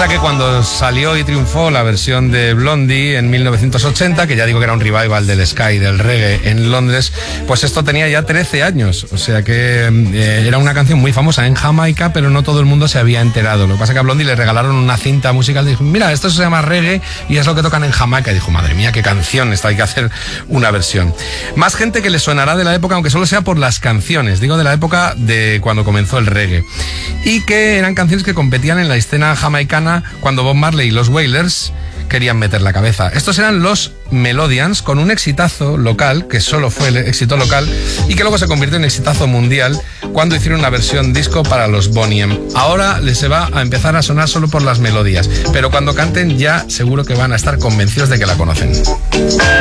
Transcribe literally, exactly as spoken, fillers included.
Pasa que cuando salió y triunfó la versión de Blondie en mil novecientos ochenta, que ya digo que era un revival del ska y del reggae en Londres, pues esto tenía ya trece años. O sea que eh, era una canción muy famosa en Jamaica, pero no todo el mundo se había enterado. Lo que pasa es que a Blondie le regalaron una cinta musical y dijo, mira, esto se llama reggae y es lo que tocan en Jamaica. Y dijo, madre mía, qué canción, esta hay que hacer una versión. Más gente que le sonará de la época, aunque solo sea por las canciones, digo de la época de cuando comenzó el reggae. Y que eran canciones que competían en la escena jamaicana cuando Bob Marley y los Wailers querían meter la cabeza. Estos eran los Melodians, con un exitazo local, que solo fue el éxito local, y que luego se convirtió en exitazo mundial cuando hicieron una versión disco para los Boney M. Ahora les va a empezar a sonar solo por las melodías, pero cuando canten ya seguro que van a estar convencidos de que la conocen.